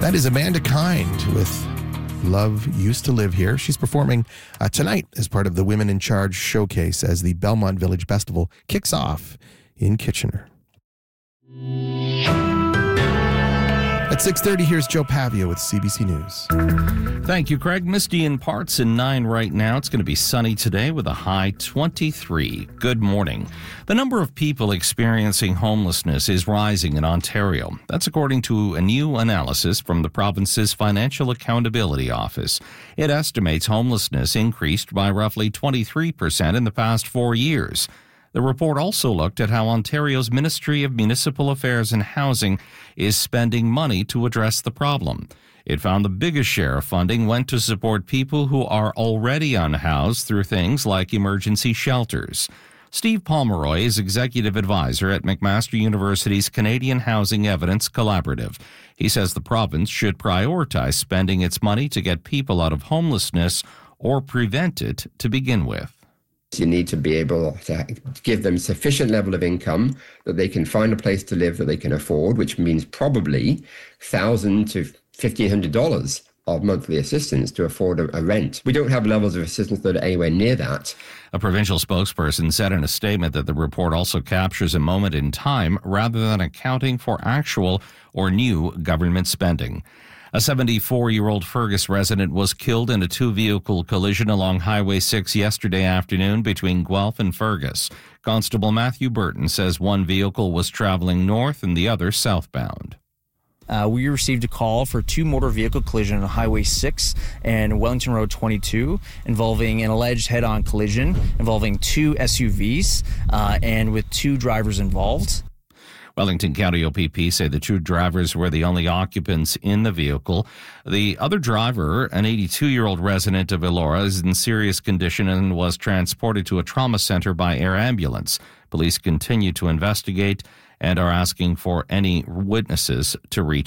That is Amanda Kind with Love Used to Live Here. She's performing tonight as part of the Women in Charge showcase as the Belmont Village Festival kicks off in Kitchener. At 6:30, here's Joe Pavia with CBC News. Thank you, Craig. Misty in parts and 9 right now. It's going to be sunny today with a high 23. Good morning. The number of people experiencing homelessness is rising in Ontario. That's according to a new analysis from the province's Financial Accountability Office. It estimates homelessness increased by roughly 23% in the past 4 years. The report also looked at how Ontario's Ministry of Municipal Affairs and Housing is spending money to address the problem. It found the biggest share of funding went to support people who are already unhoused through things like emergency shelters. Steve Pomeroy is executive advisor at McMaster University's Canadian Housing Evidence Collaborative. He says the province should prioritize spending its money to get people out of homelessness or prevent it to begin with. You need to be able to give them sufficient level of income that they can find a place to live that they can afford, which means probably $1,000 to $1,500 of monthly assistance to afford a rent. We don't have levels of assistance that are anywhere near that. A provincial spokesperson said in a statement that the report also captures a moment in time rather than accounting for actual or new government spending. A 74-year-old Fergus resident was killed in a two-vehicle collision along Highway 6 yesterday afternoon between Guelph and Fergus. Constable Matthew Burton says one vehicle was traveling north and the other southbound. We received a call for two motor vehicle collision on Highway 6 and Wellington Road 22 involving an alleged head-on collision involving two SUVs and with two drivers involved. Wellington County OPP say the two drivers were the only occupants in the vehicle. The other driver, an 82-year-old resident of Elora, is in serious condition and was transported to a trauma center by air ambulance. Police continue to investigate and are asking for any witnesses to reach